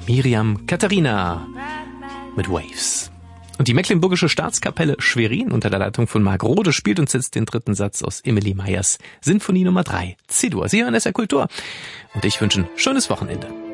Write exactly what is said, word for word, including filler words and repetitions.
Miriam Katharina mit Waves. Und die Mecklenburgische Staatskapelle Schwerin unter der Leitung von Marc Rode spielt uns jetzt den dritten Satz aus Emilie Meyers Sinfonie Nummer drei, C-Dur. Sie hören S R Kultur und ich wünsche ein schönes Wochenende.